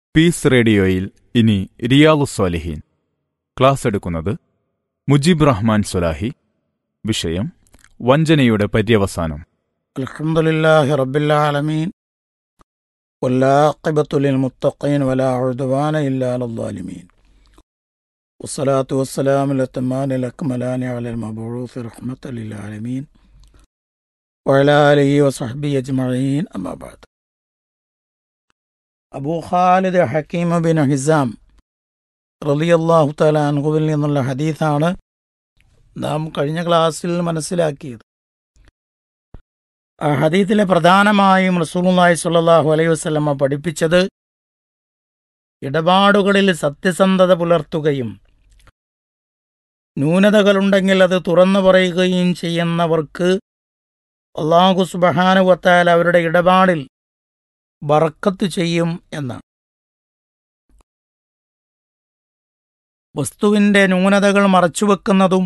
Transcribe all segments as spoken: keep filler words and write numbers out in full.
Piece റേഡിയോയിൽ ഇനി റിയാദുസ്സാലിഹീൻ. Class എടുക്കുന്നത് മുജീബ് റഹ്മാൻ സ്വലാഹി. വിഷയം വഞ്ചനയുടെ പര്യവസാനം. അൽഹംദുലില്ലാഹി റബ്ബിൽ ആലമീൻ വല്ലാഖിബത്തു ലിൽ മുത്തഖീൻ വലാ ഉദ്വാന ഇല്ലാ അലൽ ളാലിമീൻ വസ്സലാത്തു വസ്സലാമു അലൽ അക്മലാനി അലൽ മബ്ഊസ് റഹ്മത്തൽ ലിൽ ആലമീൻ വഅലാ ആലിഹി വസഹ്ബിഹി അജ്മഈൻ. അമ്മാ ബഅദ്. അബൂ ഖാലിദ് ഹക്കീം ബിൻ ഹിസാം റളിയല്ലാഹു തആല അൻഹുവിൽ നിന്നുള്ള ഹദീസാണ് നാം കഴിഞ്ഞ ക്ലാസ്സിൽ മനസ്സിലാക്കിയത്. ആ ഹദീസിലെ പ്രധാനമായും റസൂലുള്ളാഹി സ്വല്ലല്ലാഹു അലൈഹി വസല്ലമ പഠിപ്പിച്ചത് ഇടപാടുകളിൽ സത്യസന്ധത പുലർത്തുകയും ന്യൂനതകളുണ്ടെങ്കിൽ അത് തുറന്നു പറയുകയും ചെയ്യുന്നവർക്ക് അല്ലാഹു സുബ്ഹാനഹു വ തആല അവരുടെ ഇടപാടിൽ ബറക്കത്ത് ചെയ്യും എന്നാണ്. വസ്തുവിൻ്റെ ന്യൂനതകൾ മറച്ചുവെക്കുന്നതും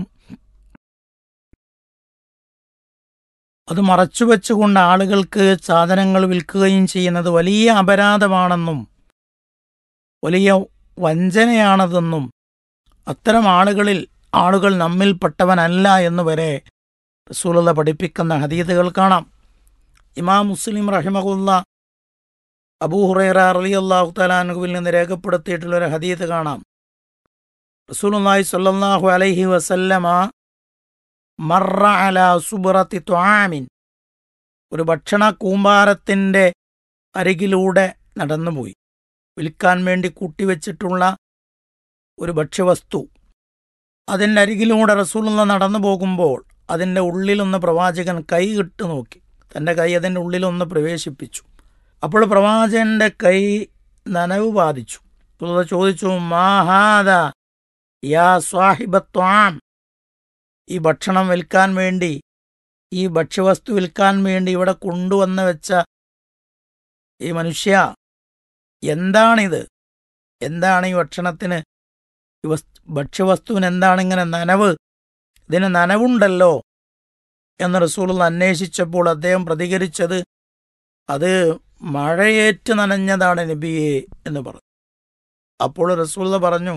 അത് മറച്ചുവെച്ചുകൊണ്ട് ആളുകൾക്ക് സാധനങ്ങൾ വിൽക്കുകയും ചെയ്യുന്നത് വലിയ അപരാധമാണെന്നും വലിയ വഞ്ചനയാണതെന്നും അത്തരം ആളുകളിൽ ആളുകൾ നമ്മിൽപ്പെട്ടവനല്ല എന്നുവരെ റസൂലുള്ളാഹി പഠിപ്പിക്കുന്ന ഹദീസുകൾ കാണാം. ഇമാം മുസ്ലിം റഹിമഹുല്ലാ അബൂ ഹുറൈറ റളിയല്ലാഹു തആല അൻഹുവിൽ നിന്ന് രേഖപ്പെടുത്തിയിട്ടുള്ളൊരു ഹദീസ് കാണാം. റസൂലുള്ളാഹി സ്വല്ലല്ലാഹു അലൈഹി വസല്ലമ മർറ അലാ സുബ്റത്തി തുആമിൻ, ഒരു ഭക്ഷണ കൂമ്പാരത്തിൻ്റെ അരികിലൂടെ നടന്നുപോയി. വിൽക്കാൻ വേണ്ടി കൂട്ടിവെച്ചിട്ടുള്ള ഒരു ഭക്ഷ്യവസ്തു, അതിൻ്റെ അരികിലൂടെ റസൂലുള്ളാഹി നടന്നു പോകുമ്പോൾ അതിൻ്റെ ഉള്ളിലൊന്ന് പ്രവാചകൻ കൈ ഇട്ട് നോക്കി. തൻ്റെ കൈ അതിൻ്റെ ഉള്ളിലൊന്ന് പ്രവേശിപ്പിച്ചു. അപ്പോൾ പ്രവാചകന്റെ കൈ നനവ് ബാധിച്ചു. റസൂലുള്ളാഹി ചോദിച്ചു, മാ ഹാദാ യാ സ്വാഹിബത്ത് ത്വാം, ഈ ഭക്ഷണം വിൽക്കാൻ വേണ്ടി, ഈ ഭക്ഷ്യവസ്തു വിൽക്കാൻ വേണ്ടി ഇവിടെ കൊണ്ടുവന്ന് വെച്ച ഈ മനുഷ്യ, എന്താണിത്? എന്താണ് ഈ ഭക്ഷണത്തിന്, ഈ വസ്തു ഭക്ഷ്യവസ്തുവിന് എന്താണ് ഇങ്ങനെ നനവ്? ഇതിന് നനവുണ്ടല്ലോ എന്ന് റസൂലുള്ളാഹി അന്വേഷിച്ചപ്പോൾ അദ്ദേഹം പ്രതികരിച്ചത്, അത് മഴയേറ്റ് നനഞ്ഞതാണ് നബിയേ എന്ന് പറഞ്ഞു. അപ്പോൾ റസൂലുള്ളാഹി പറഞ്ഞു,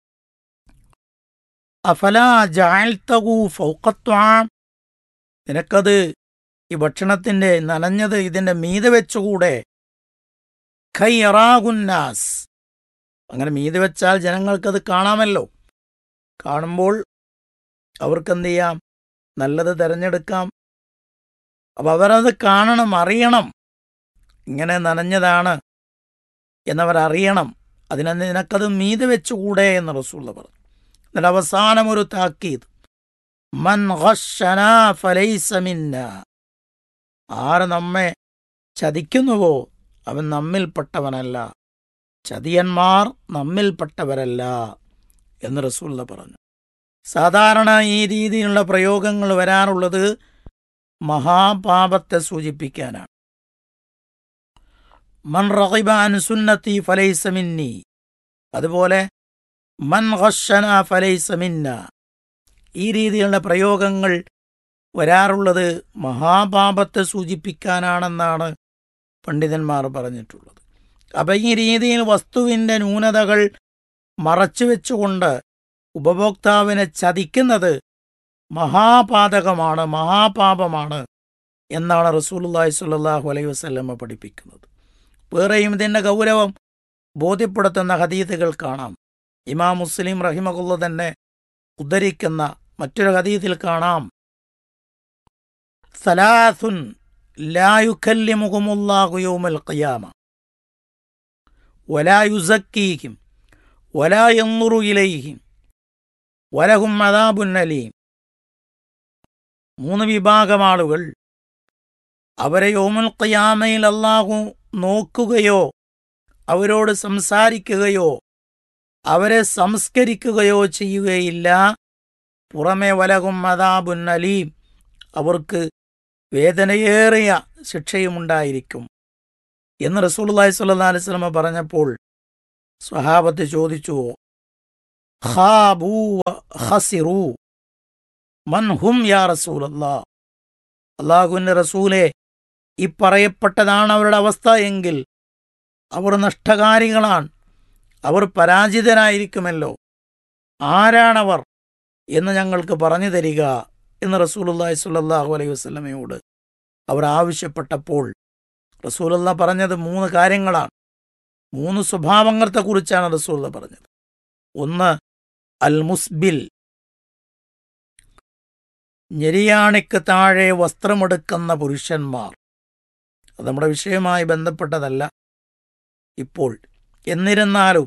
അഫലാ ജഅൽതഹു ഫൗഖ ത്വാം, നിനക്കത് ഈ ഭക്ഷണത്തിൻ്റെ നനഞ്ഞത് ഇതിൻ്റെ മീതെ വെച്ചുകൂടെ? ഖൈ യറാഹുന്നാസ്, അങ്ങനെ മീതെ വെച്ചാൽ ജനങ്ങൾക്കത് കാണാമല്ലോ. കാണുമ്പോൾ അവർക്കെന്ത് ചെയ്യാം? നല്ലത് തിരഞ്ഞെടുക്കാം. അപ്പം അവരത് കാണണം, അറിയണം, ഇങ്ങനെ നനഞ്ഞതാണ് എന്നവരറിയണം. അതിനെ നിനക്കത് മീതെ വെച്ചുകൂടെ എന്ന് റസൂലുള്ളാഹി പറഞ്ഞു. എന്നിട്ട് അവസാനം ഒരു താക്കീത്, മൻ ഖശ്ശനാ ഫലൈസ മിന്നാ, ആര് നമ്മെ ചതിക്കുന്നുവോ അവൻ നമ്മിൽപ്പെട്ടവനല്ല, ചതിയന്മാർ നമ്മിൽപ്പെട്ടവരല്ല എന്ന് റസൂലുള്ളാഹി പറഞ്ഞു. സാധാരണ ഈ രീതിയിലുള്ള പ്രയോഗങ്ങൾ വരാറുള്ളത് മഹാപാപത്തെ സൂചിപ്പിക്കാനാണ്. മൻ റഗിബ അൻ സുന്നത്തി ഫലൈസ മിന്നി, അതുപോലെ മൻ ഖശ്ശനാ ഫലൈസ മിന്നാ, ഈ രീതിയിലുള്ള പ്രയോഗങ്ങൾ വരാറുള്ളത് മഹാപാപത്തെ സൂചിപ്പിക്കാനാണെന്നാണ് പണ്ഡിതന്മാർ പറഞ്ഞിട്ടുള്ളത്. അപ്പം ഈ രീതിയിൽ വസ്തുവിൻ്റെ ന്യൂനതകൾ മറച്ചു വെച്ചുകൊണ്ട് ഉപഭോക്താവിനെ ചതിക്കുന്നത് മഹാപാതകമാണ്, മഹാപാപമാണ് എന്നാണ് റസൂലുള്ളാഹി സ്വല്ലല്ലാഹു അലൈഹി വസല്ലമ പഠിപ്പിക്കുന്നത്. വേറെയും ഇതിൻ്റെ ഗൗരവം ബോധ്യപ്പെടുത്തുന്ന ഹദീസുകൾ കാണാം. ഇമാം മുസ്ലിം റഹിമഹുല്ലാഹ് തന്നെ ഉദ്ധരിക്കുന്ന മറ്റൊരു ഹദീസിൽ കാണാം, സലാസുൻ ലാ യുകല്ലിമുഹുമുല്ലാഹു യൗമൽ ഖിയാമ വലാ യുസക്കീഹിം വലാ യൻദുറു ഇലൈഹിം വലഹും അദാബുൻ അലീം. മൂന്ന് വിഭാഗം ആളുകൾ, അവരെ യൗമുൽ ഖിയാമയിൽ അല്ലാഹു നോക്കുകയോ അവരോട് സംസാരിക്കുകയോ അവരെ സംസ്കരിക്കുകയോ ചെയ്യുകയില്ല. പുറമെ വലഹും അദാബുൻ അലീം, അവർക്ക് വേദനയേറിയ ശിക്ഷയുമുണ്ടായിരിക്കും എന്ന് റസൂലുള്ളാഹി സ്വല്ലല്ലാഹു അലൈഹി വസല്ലം പറഞ്ഞപ്പോൾ സ്വഹാബത്ത് ചോദിച്ചു, ഖാബൂ ഖസിറൂ മൻ ഹും യാ റസൂലല്ലാഹ്, അല്ലാഹുവിൻ്റെ റസൂലേ, ഈ പറയപ്പെട്ടതാണ് അവരുടെ അവസ്ഥ എങ്കിൽ അവർ നഷ്ടകാരികളാണ്, അവർ പരാജിതരായിരിക്കുമല്ലോ, ആരാണവർ എന്ന് ഞങ്ങൾക്ക് പറഞ്ഞു തരിക എന്ന് റസൂലുള്ളാഹി സ്വല്ലല്ലാഹു അലൈഹി വസല്ലമയോട് അവർ ആവശ്യപ്പെട്ടപ്പോൾ റസൂലുള്ളാഹി പറഞ്ഞത് മൂന്ന് കാര്യങ്ങളാണ്. മൂന്ന് സ്വഭാവങ്ങളെക്കുറിച്ചാണ് റസൂലുള്ളാഹി പറഞ്ഞത്. ഒന്ന്, അൽ മുസ്ബിൽ, ഞെരിയാണിക്ക് താഴെ വസ്ത്രമെടുക്കുന്ന പുരുഷന്മാർ. അത് നമ്മുടെ വിഷയവുമായി ബന്ധപ്പെട്ടതല്ല ഇപ്പോൾ. എന്നിരുന്നാലും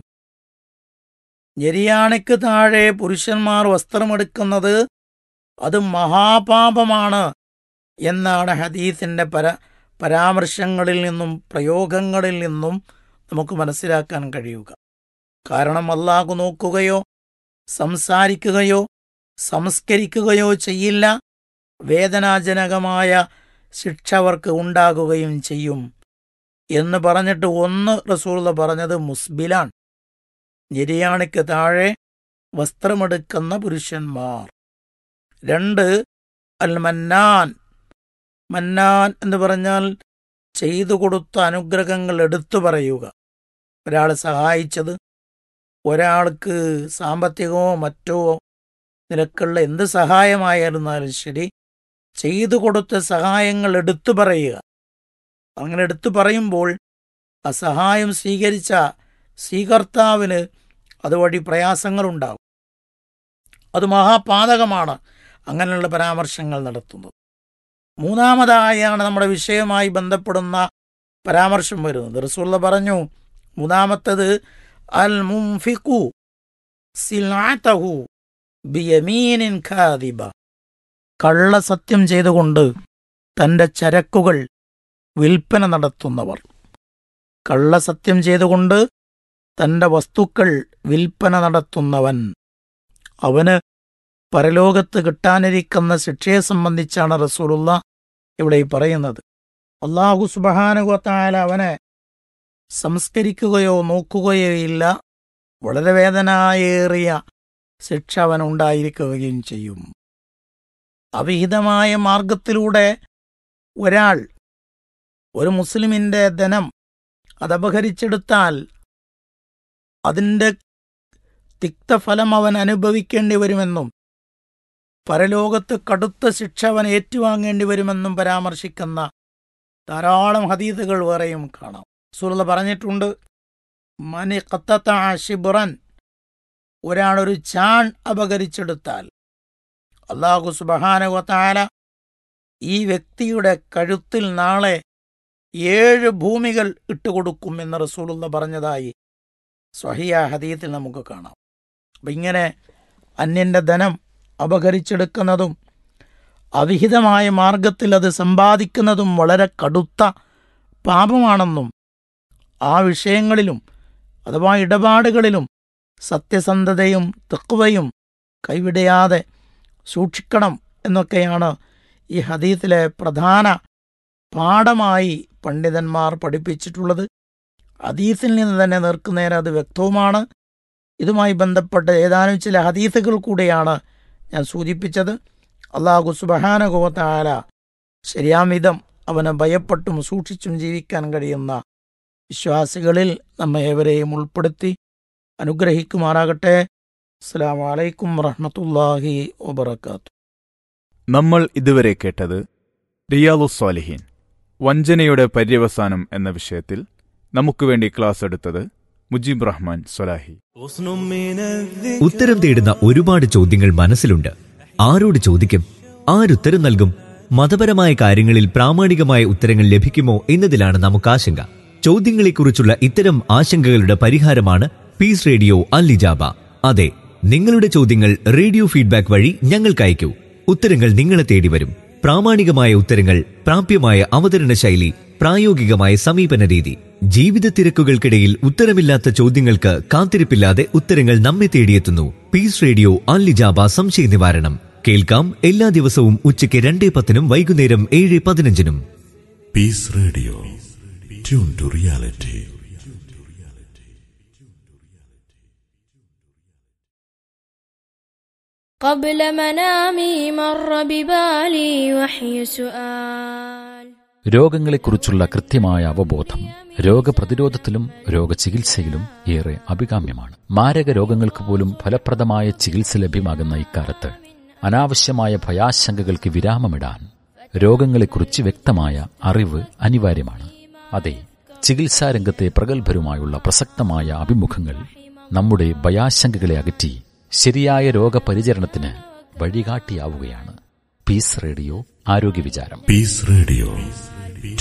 ഞെരിയാണിക്ക് താഴെ പുരുഷന്മാർ വസ്ത്രമെടുക്കുന്നത് അത് മഹാപാപമാണ് എന്നാണ് ഹദീസിൻ്റെ പര പരാമർശങ്ങളിൽ നിന്നും പ്രയോഗങ്ങളിൽ നിന്നും നമുക്ക് മനസ്സിലാക്കാൻ കഴിയുക. കാരണം അല്ലാഹു നോക്കുകയോ സംസാരിക്കുകയോ സംസ്കരിക്കുകയോ ചെയ്യില്ല, വേദനാജനകമായ ശിക്ഷ അവർക്ക് ഉണ്ടാകുകയും ചെയ്യും എന്ന് പറഞ്ഞിട്ട് ഒന്ന് റസൂലുള്ളാഹി പറഞ്ഞത് മുസ്ബിലാണ്, ഞെരിയാണിക്ക് താഴെ വസ്ത്രമെടുക്കുന്ന പുരുഷന്മാർ. രണ്ട്, അൽ മന്നാൻ. മന്നാൻ എന്ന് പറഞ്ഞാൽ ചെയ്തു കൊടുത്ത അനുഗ്രഹങ്ങൾ എടുത്തു പറയുക. ഒരാൾ സഹായിച്ചത്, ഒരാൾക്ക് സാമ്പത്തികമോ മറ്റോ നിലക്കുള്ള എന്ത് സഹായമായിരുന്നാലും ശരി, ചെയ്തു കൊടുത്ത സഹായങ്ങൾ എടുത്തു പറയുക. അങ്ങനെ എടുത്തു പറയുമ്പോൾ ആ സഹായം സ്വീകരിച്ച സ്വീകർത്താവിന് അതുവഴി പ്രയാസങ്ങളുണ്ടാകും. അത് മഹാപാതകമാണ് അങ്ങനെയുള്ള പരാമർശങ്ങൾ നടത്തുന്നത്. മൂന്നാമതായാണ് നമ്മുടെ വിഷയവുമായി ബന്ധപ്പെടുന്ന പരാമർശം വരുന്നത്. റസൂലുള്ളാഹി പറഞ്ഞു, മൂന്നാമത്തത് അൽ മുൻഫിഖു സിൽഅതഹു ബിയമീനിൻ കാദിബ. കള്ളസത്യം ചെയ്തുകൊണ്ട് തൻ്റെ ചരക്കുകൾ വിൽപ്പന നടത്തുന്നവർ. കള്ളസത്യം ചെയ്തുകൊണ്ട് തൻ്റെ വസ്തുക്കൾ വിൽപ്പന നടത്തുന്നവൻ, അവന് പരലോകത്ത് കിട്ടാനിരിക്കുന്ന ശിക്ഷയെ സംബന്ധിച്ചാണ് റസൂലുള്ളാഹി ഇവിടെ പറയുന്നത്. അല്ലാഹു സുബ്ഹാനഹു വ തആല അവനെ സംസ്കരിക്കുകയോ നോക്കുകയോ ഇല്ല, വളരെ വേദനയേറിയ ശിക്ഷ അവനുണ്ടായിരിക്കുകയും ചെയ്യും. അവിഹിതമായ മാർഗത്തിലൂടെ ഒരാൾ ഒരു മുസ്ലിമിൻ്റെ ധനം അതപഹരിച്ചെടുത്താൽ അതിൻ്റെ തിക്തഫലം അവൻ അനുഭവിക്കേണ്ടി വരുമെന്നും പരലോകത്ത് കടുത്ത ശിക്ഷ അവൻ ഏറ്റുവാങ്ങേണ്ടി വരുമെന്നും പരാമർശിക്കുന്ന ധാരാളം ഹദീസുകൾ വേറെയും കാണാം. റസൂലുള്ളാഹി പറഞ്ഞിട്ടുണ്ട്, മനി ഖത്തത ശിബ്റൻ, ഒരാളൊരു ചാൺ അപഹരിച്ചെടുത്താൽ അല്ലാഹു സുബ്ഹാനഹു വ തആല ഈ വ്യക്തിയുടെ കഴുത്തിൽ നാളെ ഏഴ് ഭൂമികൾ ഇട്ടുകൊടുക്കും എന്ന് റസൂലുള്ളാഹി പറഞ്ഞതായി സ്വഹീഹ ഹദീസിൽ നമുക്ക് കാണാം. അപ്പം ഇങ്ങനെ അന്യൻ്റെ ധനം അപഹരിച്ചെടുക്കുന്നതും അവിഹിതമായ മാർഗത്തിൽ അത് സമ്പാദിക്കുന്നതും വളരെ കടുത്ത പാപമാണെന്നും ആ വിഷയങ്ങളിലും അഥവാ ഇടപാടുകളിലും സത്യസന്ധതയും തഖ്വയും കൈവിടയാതെ സൂക്ഷിക്കണം എന്നൊക്കെയാണ് ഈ ഹദീസിലെ പ്രധാന പാഠമായി പണ്ഡിതന്മാർ പഠിപ്പിച്ചിട്ടുള്ളത്. ഹദീസിൽ നിന്ന് തന്നെ നേർക്കുനേരെ അത് വ്യക്തവുമാണ്. ഇതുമായി ബന്ധപ്പെട്ട ഏതാനും ചില ഹദീസുകൾ കൂടെയാണ് ഞാൻ സൂചിപ്പിച്ചത്. അല്ലാഹു സുബ്ഹാനഹു വ തആല ശരിയാമിതം അവനെ ഭയപ്പെട്ടും സൂക്ഷിച്ചും ജീവിക്കാൻ കഴിയുന്ന വിശ്വാസികളിൽ നമ്മെ ഏവരെയും ഉൾപ്പെടുത്തി അനുഗ്രഹിക്കുമാറാകട്ടെ. അസ്സലാമു അലൈക്കും വറഹ്മത്തുള്ളാഹി വബറകാതുഹു. നമ്മൾ ഇതുവരെ കേട്ടത് റിയാലുസ് സ്വാലിഹീൻ, വഞ്ചനയുടെ പര്യവസാനം എന്ന വിഷയത്തിൽ നമുക്ക് വേണ്ടി ക്ലാസ് എടുത്തത് മുജീബ് റഹ്മാൻ സ്വലാഹി. ഉത്തരം തേടുന്ന ഒരുപാട് ചോദ്യങ്ങൾ മനസ്സിലുണ്ട്. ആരോട് ചോദിക്കും? ആരുത്തരം നൽകും? മതപരമായ കാര്യങ്ങളിൽ പ്രാമാണികമായ ഉത്തരങ്ങൾ ലഭിക്കുമോ എന്നതിലാണ് നമുക്ക് ആശങ്ക. ചോദ്യങ്ങളെക്കുറിച്ചുള്ള ഇത്തരം ആശങ്കകളുടെ പരിഹാരമാണ് പീസ് റേഡിയോ അൽ ഇജാബ. അതെ, നിങ്ങളുടെ ചോദ്യങ്ങൾ റേഡിയോ ഫീഡ്ബാക്ക് വഴി ഞങ്ങൾക്ക് അയക്കൂ. ഉത്തരങ്ങൾ നിങ്ങളെ തേടി വരും. പ്രാമാണികമായ ഉത്തരങ്ങൾ, പ്രാപ്യമായ അവതരണ ശൈലി, പ്രായോഗികമായ സമീപന രീതി. ജീവിത തിരക്കുകൾക്കിടയിൽ ഉത്തരമില്ലാത്ത ചോദ്യങ്ങൾക്ക് കാത്തിരിപ്പില്ലാതെ ഉത്തരങ്ങൾ നമ്മെ തേടിയെത്തുന്നു. പീസ് റേഡിയോ അൽ ഇജാബ സംശയ നിവാരണം കേൾക്കാം എല്ലാ ദിവസവും ഉച്ചയ്ക്ക് രണ്ടേ പത്തിനും വൈകുന്നേരം ഏഴ് പതിനഞ്ചിനും. Piece radio, tune to reality. قبل منامي مر ببالي وحي سؤال. രോഗങ്ങളെക്കുറിച്ചുള്ള കൃത്യമായ അവബോധം, രോഗപ്രതിരോധത്തിലും രോഗചികിത്സയിലും ഏറെ അഭികാമ്യമാണ്. മാരക രോഗങ്ങൾക്ക് പോലും ഫലപ്രദമായ ചികിത്സ ലഭ്യമാകുന്ന ഇക്കാലത്ത് അനാവശ്യമായ ഭയാശങ്കകൾക്ക് വിരാമമിടാൻ രോഗങ്ങളെക്കുറിച്ച് വ്യക്തമായ അറിവ് അനിവാര്യമാണ്. അതെ, ചികിത്സാരംഗത്തെ പ്രഗത്ഭരുമായുള്ള പ്രസക്തമായ അഭിമുഖങ്ങൾ നമ്മുടെ ഭയാശങ്കകളെ അകറ്റി ശരിയായ രോഗപരിചരണത്തിന് വഴികാട്ടിയാവുകയാണ്. പീസ് റേഡിയോ ആരോഗ്യ വിചാരം. Piece radio